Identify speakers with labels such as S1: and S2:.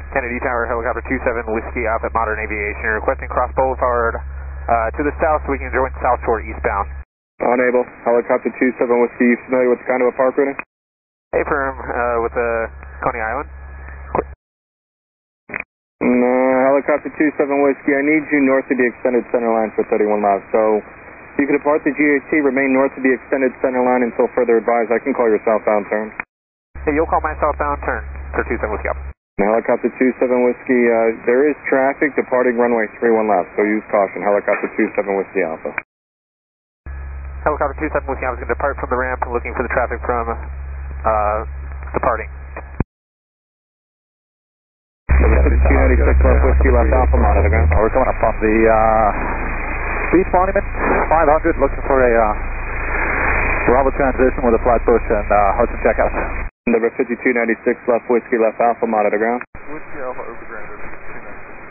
S1: Kennedy Tower, helicopter 27 Whiskey Alpha Modern Aviation, requesting cross boulevard to the south so we can join South Shore eastbound.
S2: Unable, helicopter 27 Whiskey, you familiar with the kind of a park routing?
S1: Hey, firm, with Coney Island.
S2: No, helicopter 27 Whiskey, I need you north of the extended center line for 31 miles. So you can depart the GAC, remain north of the extended center line until further advised. I can call your southbound turn.
S1: Hey, you'll call my southbound turn for 27 Whiskey Alpha.
S2: Helicopter 27 Whiskey, there is traffic departing runway 31 left, so use caution. Helicopter 27 Whiskey Alpha.
S1: Helicopter 27 Whiskey Alpha is going to depart from the ramp, looking for the traffic from departing.
S2: 296 left Whiskey left Alpha monitor.
S3: We're coming up on the Beach Monument, 500, looking for a Bravo transition with a Flatbush and Hudson checkout.
S2: Number 5296 left Whiskey left Alpha monitor ground.
S4: Whiskey Alpha.